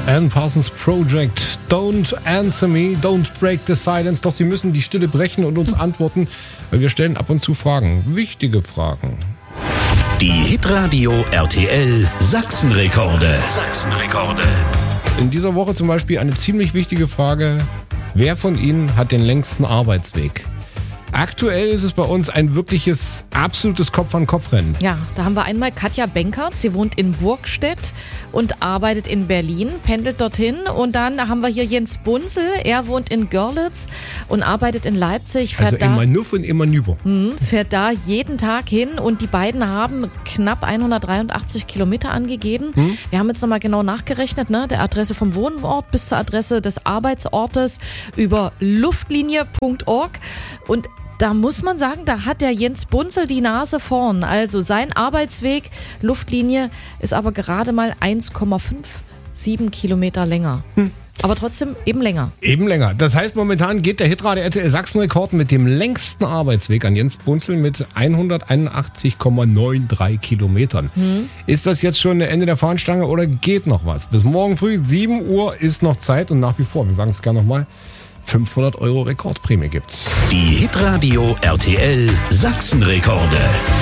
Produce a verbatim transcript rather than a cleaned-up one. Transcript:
Alan Parsons Project. Don't answer me, don't break the silence. Doch Sie müssen die Stille brechen und uns antworten, weil wir stellen ab und zu Fragen. Wichtige Fragen. Die Hitradio R T L Sachsenrekorde. Sachsenrekorde. In dieser Woche zum Beispiel eine ziemlich wichtige Frage. Wer von Ihnen hat den längsten Arbeitsweg? Aktuell ist es bei uns ein wirkliches, absolutes Kopf-an-Kopf-Rennen. Ja, da haben wir einmal Katja Benkert. Sie wohnt in Burgstedt und arbeitet in Berlin, pendelt dorthin. Und dann haben wir hier Jens Bunzel. Er wohnt in Görlitz und arbeitet in Leipzig. Fährt also immer Nuff und immer Nüber. Mh, fährt da jeden Tag hin. Und die beiden haben knapp hundertdreiundachtzig Kilometer angegeben. Hm? Wir haben jetzt nochmal genau nachgerechnet, ne? Der Adresse vom Wohnort bis zur Adresse des Arbeitsortes über luftlinie punkt org. Und da muss man sagen, da hat der Jens Bunzel die Nase vorn. Also sein Arbeitsweg, Luftlinie, ist aber gerade mal eins Komma siebenundfünfzig Kilometer länger. Hm. Aber trotzdem eben länger. Eben länger. Das heißt, momentan geht der Hitradio R T L Sachsenrekord mit dem längsten Arbeitsweg an Jens Bunzel mit hunderteinundachtzig Komma dreiundneunzig Kilometern. Hm. Ist das jetzt schon Ende der Fahnenstange oder geht noch was? Bis morgen früh, sieben Uhr ist noch Zeit und nach wie vor, wir sagen es gerne nochmal, fünfhundert Euro Rekordprämie gibt's. Die Hitradio R T L Sachsenrekorde.